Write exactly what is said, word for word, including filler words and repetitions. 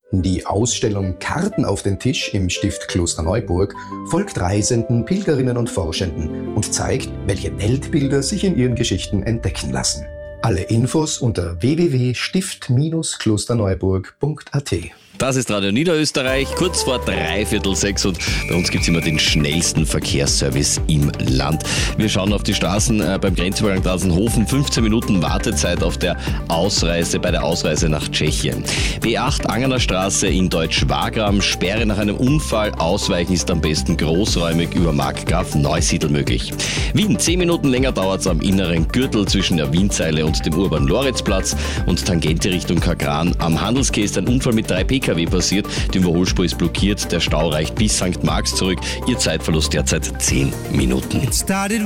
Die Ausstellung Karten auf den Tisch im Stift Klosterneuburg folgt Reisenden, Pilgerinnen und Forschenden und zeigt, welche Weltbilder sich in ihren Geschichten entdecken lassen. Alle Infos unter w w w punkt stift Bindestrich klosterneuburg punkt a t. Das ist Radio Niederösterreich, kurz vor dreiviertel sechs und bei uns gibt's immer den schnellsten Verkehrsservice im Land. Wir schauen auf die Straßen äh, beim Grenzübergang Dasenhofen, fünfzehn Minuten Wartezeit auf der Ausreise, bei der Ausreise nach Tschechien. B acht Angener Straße in Deutsch-Wagram, Sperre nach einem Unfall, ausweichen ist am besten großräumig über Markgraf Neusiedl möglich. Wien, zehn Minuten länger dauert's am inneren Gürtel zwischen der Wienzeile und dem Urban-Loritzplatz und Tangente Richtung Kagran. Am Handelskeh ist ein Unfall mit drei P K W passiert, die Überholspur ist blockiert, der Stau reicht bis Sankt Marx zurück, ihr Zeitverlust derzeit zehn Minuten.